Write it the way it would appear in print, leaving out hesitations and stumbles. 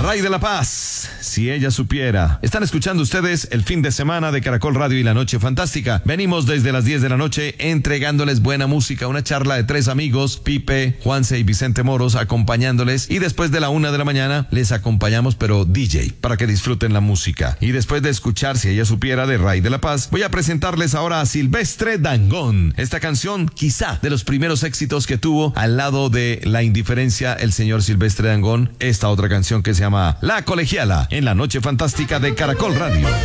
Ray de la Paz, si ella supiera. Están escuchando ustedes el fin de semana de Caracol Radio y la Noche Fantástica. Venimos desde las 10 de la noche entregándoles buena música, una charla de 3 amigos, Pipe, Juanse y Vicente Moros, acompañándoles, y después de la 1 de la mañana les acompañamos, pero DJ, para que disfruten la música. Y después de escuchar Si ella supiera de Ray de la Paz, voy a presentarles ahora a Silvestre Dangond. Esta canción, quizá de los primeros éxitos que tuvo al lado de La Indiferencia, el señor Silvestre Dangond. Esta otra canción que se llama La Colegiala, en la Noche Fantástica de Caracol Radio.